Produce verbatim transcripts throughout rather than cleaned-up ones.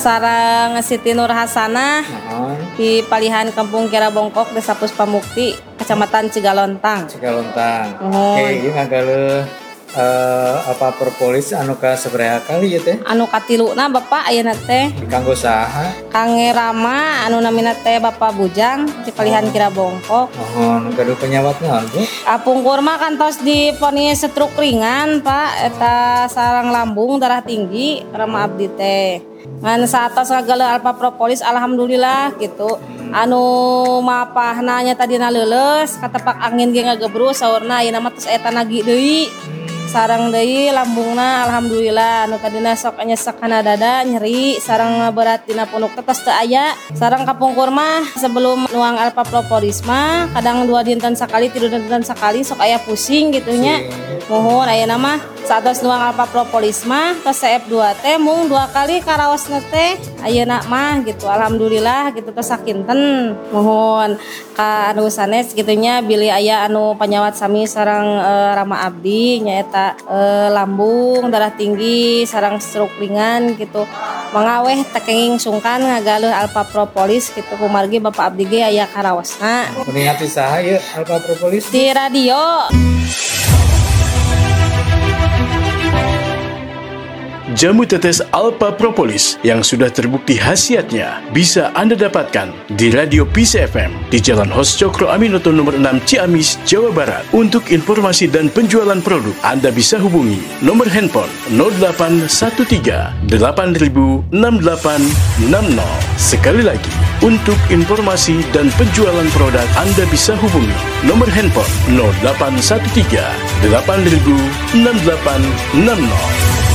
Sareng Siti Nur Hasanah Nah, di Palihan Kampung Kira Bongkok, Desa Puspamukti, Kecamatan Cigalontang. Cigalontang. Oh. Oke, ieu ngagaleun eh apa propolis anu ka sabaraha kali ieu teh? Anu katiluna Bapak ayeuna teh Kanggo saha? Kange Rama anu namina teh Bapak Bujang di Palihan Kira Bongkok. Mohon gaduh penyawat naon, Bu? Apungkur mah kantos diponis stroke ringan Pak, eta sarang lambung darah tinggi Rama abdi teh. Ngan satos ngagaleun alfa propolis alhamdulillah gitu. Anu mapahna nya tadina leuleus katepak angin ge ngagebrus saurna ayeuna mah tos eta nagi deui. Sarang deui lambungna alhamdulillah anu tadina sok nyesek kana dada nyeri sareng berat dina punuk tetes teu aya. Sareng kapungkur mah sebelum nuang alfa propolis mah kadang dua dinten sakali tilu dinten sakali sok aya pusing gitu nya. Mohon ayeuna mah satos nuang alfa propolis mah tos C F dua teh mung dua kali karaosna teh ayeuna mah gitu alhamdulillah gitu tos sakinten. Mohon ka anu sanes kitu nya bilih aya anu panyawat sami sareng e, Rama abdi nyaeta e, lambung darah tinggi sareng stroke ringan gitu. Mangaweh tekenging sungkan ngagaleuh alfa propolis gitu kumargi Bapak abdi ge aya karaosna. Meningati saha ieu alfa propolis? Di radio. Jamu tetes Alpha Propolis yang sudah terbukti khasiatnya bisa Anda dapatkan di Radio Peace F M di Jalan Hos Cokro Aminoto nomor enam Ciamis, Jawa Barat. Untuk informasi dan penjualan produk, Anda bisa hubungi nomor handphone nol delapan satu tiga delapan nol enam delapan enam nol. Sekali lagi, untuk informasi dan penjualan produk, Anda bisa hubungi nomor handphone nol delapan satu tiga delapan nol enam delapan enam nol.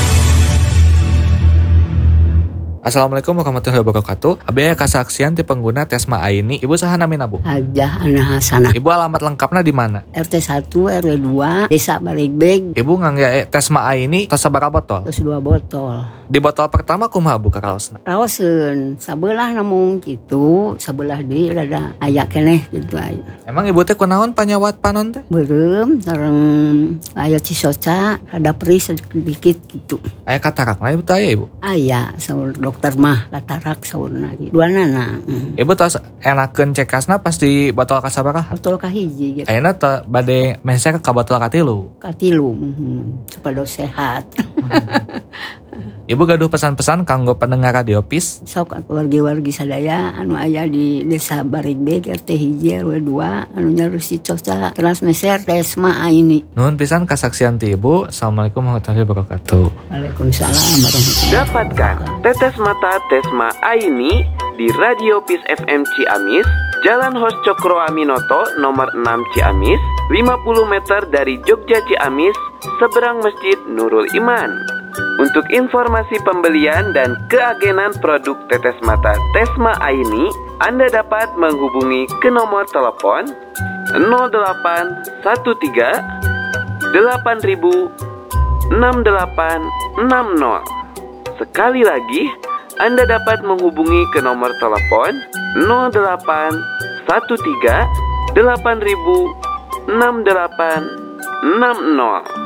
Assalamualaikum warahmatullahi wabarakatuh. Abi aya kasaksian ti pengguna Tesma Aini. Ibu saha namina, Bu? Hajah Ana Hasanah. Ibu alamat lengkapnya di mana? R T satu R W dua Desa Baligbeg. Ibu ngangge Tesma Aini tos sabaraha botol? Terus dua botol. Di botol pertama kumaha Bu karaosna? Raoseun sabelah namun gitu, sabelah deui rada aya keneh gitu aya. Emang ibu teh kunaon panyawat panon teh? Beureum sareng aya cisoca, rada perih sedikit gitu. Aya katarak na ibu teh aya ibu? Aya saur dokter mah katarak saurna gitu. Duanana. Mm. Ibu tos enakeun cekasna pas di botol kasabaraha? Botol kahiji gitu. Ayeuna teh bade meser ka botol katilu. Katilu, mm, supaya sehat. Ibu gaduh pesan-pesan kanggo pendengar Radio Peace. Sok wargi-wargi sadaya anu aya di Desa Barigbeg R T hiji R W dua anu nyarusi coca transmeser Tesma Aini. Nuhun pisan kasaksian ti Ibu. Assalamualaikum warahmatullahi wabarakatuh. Waalaikumsalam warahmatullahi wabarakatuh. Dapatkan tetes mata Tesma Aini di Radio Peace F M Ciamis, Jalan Hos Cokro Aminoto nomor enam Ciamis, lima puluh meter dari Jogja Ciamis, seberang Masjid Nurul Iman. Untuk informasi pembelian dan keagenan produk tetes mata Tesma Aini, Anda dapat menghubungi ke nomor telepon nol delapan satu tiga delapan nol enam delapan enam nol. Sekali lagi, Anda dapat menghubungi ke nomor telepon nol delapan satu tiga delapan nol enam delapan enam nol.